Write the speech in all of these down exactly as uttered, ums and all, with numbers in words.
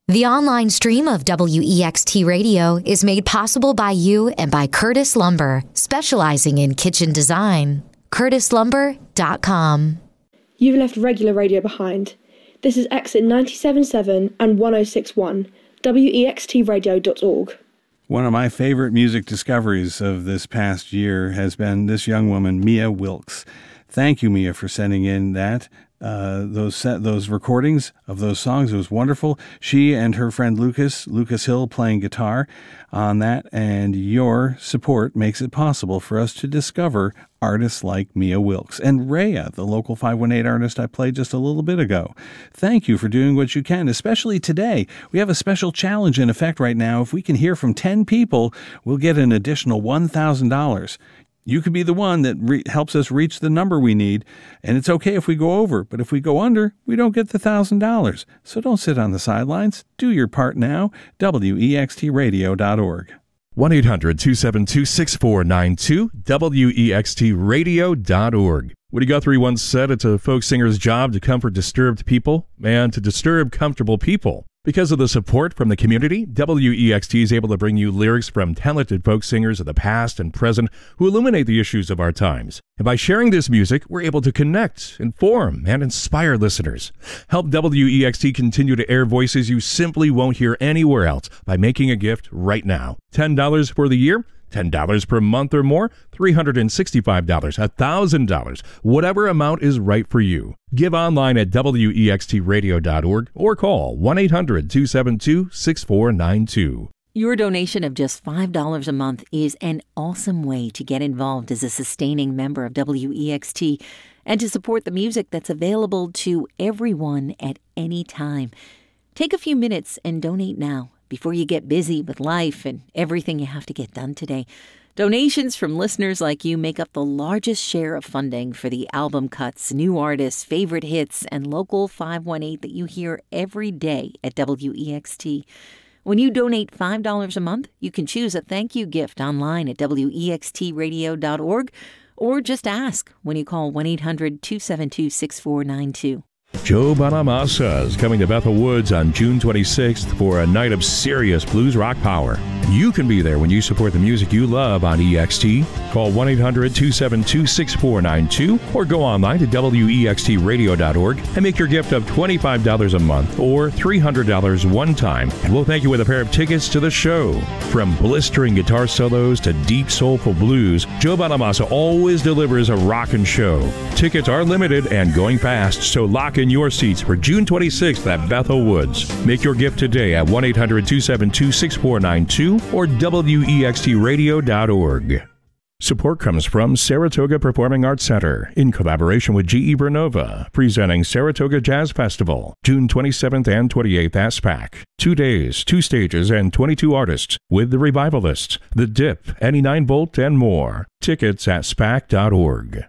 The online stream of W E X T Radio is made possible by you and by Curtis Lumber, specializing in kitchen design. curtis lumber dot com. You've left regular radio behind. This is exit ninety-seven point seven and one oh six point one, W E X T radio dot org. One of my favorite music discoveries of this past year has been this young woman, Mia Wilkes. Thank you, Mia, for sending in that. Uh, those set, those recordings of those songs. It was wonderful. She and her friend Lucas, Lucas Hill, playing guitar on that, and your support makes it possible for us to discover artists like Mia Wilkes and Rhea, the local five one eight artist I played just a little bit ago. Thank you for doing what you can, especially today. We have a special challenge in effect right now. If we can hear from ten people, we'll get an additional one thousand dollars. You could be the one that re- helps us reach the number we need, and it's okay if we go over, but if we go under, we don't get the one thousand dollars. So don't sit on the sidelines. Do your part now. W E X T radio dot org. one eight hundred two seven two six four nine two, W E X T radio dot org. Woody Guthrie once said it's a folk singer's job to comfort disturbed people and to disturb comfortable people. Because of the support from the community, W E X T is able to bring you lyrics from talented folk singers of the past and present who illuminate the issues of our times. And by sharing this music, we're able to connect, inform, and inspire listeners. Help W E X T continue to air voices you simply won't hear anywhere else by making a gift right now. ten dollars for the year? ten dollars per month or more, three hundred sixty-five dollars, one thousand dollars, whatever amount is right for you. Give online at W E X T radio dot org or call one eight hundred two seven two six four nine two. Your donation of just five dollars a month is an awesome way to get involved as a sustaining member of W E X T and to support the music that's available to everyone at any time. Take a few minutes and donate now, before you get busy with life and everything you have to get done today. Donations from listeners like you make up the largest share of funding for the album cuts, new artists, favorite hits, and local five one eight that you hear every day at W E X T. When you donate five dollars a month, you can choose a thank you gift online at W E X T radio dot org or just ask when you call one eight hundred two seven two six four nine two. Joe Bonamassa is coming to Bethel Woods on June twenty-sixth for a night of serious blues rock power. You can be there when you support the music you love on E X T. Call one eight hundred two seven two six four nine two or go online to W E X T radio dot org and make your gift of twenty-five dollars a month or three hundred dollars one time, and we'll thank you with a pair of tickets to the show. From blistering guitar solos to deep soulful blues, Joe Bonamassa always delivers a rockin' show. Tickets are limited and going fast, so lock in your seats for June twenty-sixth at Bethel Woods. Make your gift today at one eight hundred two seven two six four nine two or W E X T radio dot org. Support comes from Saratoga Performing Arts Center in collaboration with G E Vernova, presenting Saratoga Jazz Festival, June twenty-seventh and twenty-eighth at SPAC. Two days, two stages, and twenty-two artists with the Revivalists, The Dip, Any nine volt, and more. Tickets at spac dot org.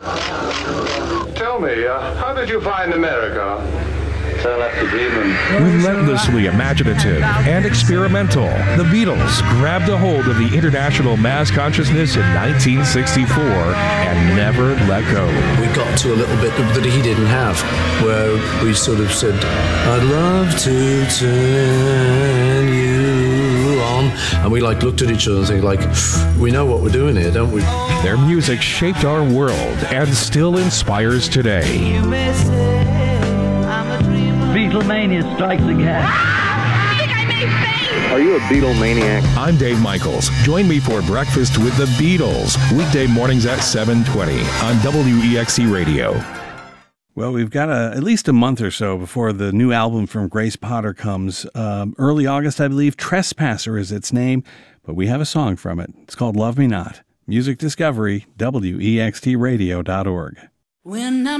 Tell me, uh, how did you find America? Turn left to Dreamland. Relentlessly imaginative and experimental, the Beatles grabbed a hold of the international mass consciousness in nineteen sixty-four and never let go. We got to a little bit that he didn't have, where we sort of said, I'd love to turn you on. And we like looked at each other and said, like, we know what we're doing here, don't we? Their music shaped our world and still inspires today. You may say I'm a dreamer. Beatlemania strikes again. Ah! I think I may faint. Are you a Beatle maniac? I'm Dave Michaels. Join me for Breakfast with the Beatles, weekday mornings at seven twenty on W E X T Radio. Well, we've got a, at least a month or so before the new album from Grace Potter comes. Um, early August, I believe. Trespasser is its name, but we have a song from it. It's called Love Me Not. Music Discovery, W E X T radio dot org. When I'm